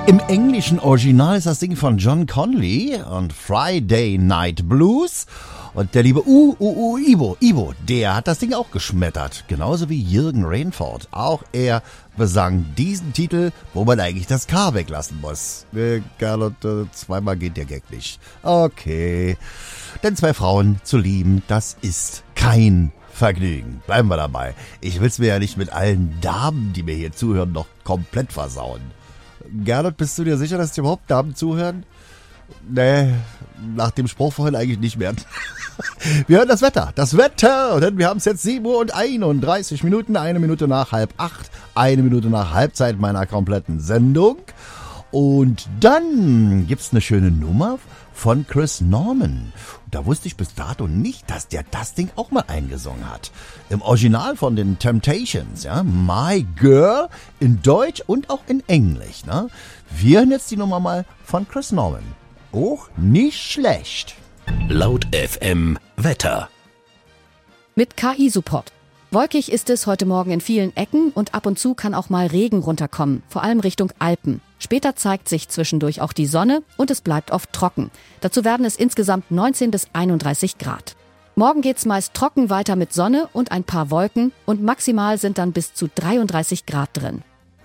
Im englischen Original ist das Ding von John Conley und Friday Night Blues. Und der liebe Ibo, der hat das Ding auch geschmettert. Genauso wie Jürgen Rainford. Auch er besang diesen Titel, wo man eigentlich das K weglassen muss. Carlotte, zweimal geht der Gag nicht. Okay. Denn zwei Frauen zu lieben, das ist kein Vergnügen. Bleiben wir dabei. Ich will's mir ja nicht mit allen Damen, die mir hier zuhören, noch komplett versauen. Gernot, bist du dir sicher, dass dir überhaupt Damen zuhören? Nee, nach dem Spruch vorhin eigentlich nicht mehr. Wir hören das Wetter, denn wir haben es jetzt 7 Uhr und 31 Minuten, 1 Minute nach 7:30, 1 Minute nach Halbzeit meiner kompletten Sendung. Und dann gibt's eine schöne Nummer von Chris Norman. Und da wusste ich bis dato nicht, dass der das Ding auch mal eingesungen hat. Im Original von den Temptations, ja, My Girl, in Deutsch und auch in Englisch, ne? Wir hören jetzt die Nummer mal von Chris Norman. Auch nicht schlecht. Laut FM Wetter. Mit KI-Support. Wolkig ist es heute Morgen in vielen Ecken und ab und zu kann auch mal Regen runterkommen, vor allem Richtung Alpen. Später zeigt sich zwischendurch auch die Sonne und es bleibt oft trocken. Dazu werden es insgesamt 19 bis 31 Grad. Morgen geht's meist trocken weiter mit Sonne und ein paar Wolken und maximal sind dann bis zu 33 Grad drin.